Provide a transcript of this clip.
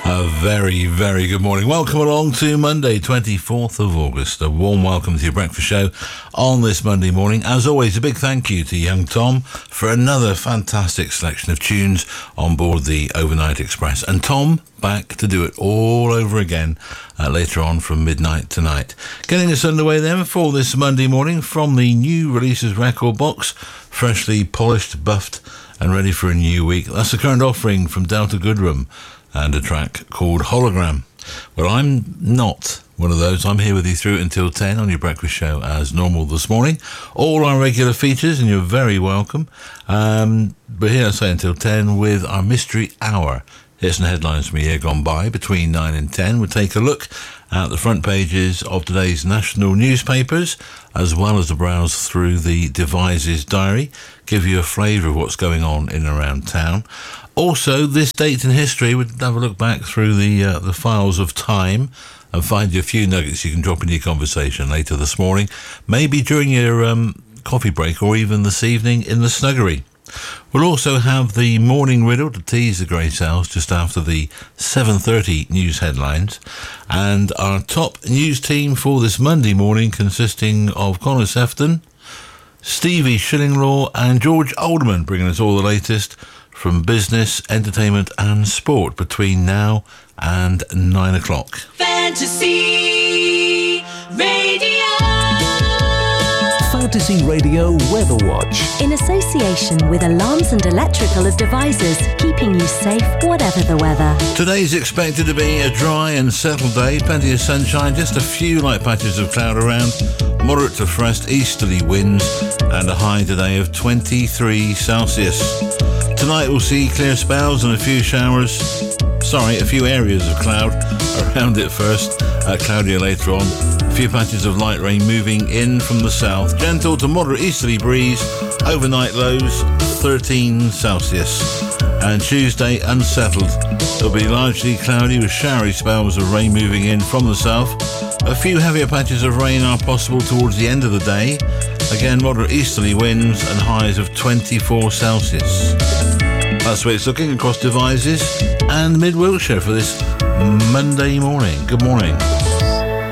A very, very good morning. Welcome along to Monday, 24th of August. A warm welcome to your breakfast show on this Monday morning. As always, a big thank you to young Tom for another fantastic selection of tunes on board the Overnight Express. And Tom, back to do it all over again later on from midnight tonight. Getting us underway then for this Monday morning from the new releases record box, freshly polished, buffed and ready for a new week. That's the current offering from Delta Goodrem, and a track called Hologram. Well, I'm not one of those. I'm here with you through until 10 on your breakfast show as normal this morning. All our regular features, and you're very welcome. But here I say until 10 with our Mystery Hour. Here's some headlines from a year gone by. Between 9 and 10, we'll take a look at the front pages of today's national newspapers, as well as a browse through the Devices Diary, give you a flavour of what's going on in and around town. Also, this date in history, we'll have a look back through the files of time and find you a few nuggets you can drop into your conversation later this morning, maybe during your coffee break or even this evening in the snuggery. We'll also have the morning riddle to tease the grey cells just after the 7:30 news headlines, and our top news team for this Monday morning consisting of Connor Sefton, Stevie Shillinglaw and George Alderman, bringing us all the latest from business, entertainment and sport between now and 9 o'clock. Fantasy Radio. Fantasy Radio Weather Watch. In association with Alarms and Electrical Devices, keeping you safe whatever the weather. Today's expected to be a dry and settled day, plenty of sunshine, just a few light patches of cloud around, moderate to fresh easterly winds and a high today of 23 Celsius. Tonight we'll see clear spells and a few areas of cloud around it first, cloudier later on. A few patches of light rain moving in from the south. Gentle to moderate easterly breeze, overnight lows 13 Celsius. And Tuesday unsettled. It'll be largely cloudy with showery spells of rain moving in from the south. A few heavier patches of rain are possible towards the end of the day. Again, moderate easterly winds and highs of 24 Celsius. That's the way it's looking across Devices and Mid Wiltshire for this Monday morning. Good morning.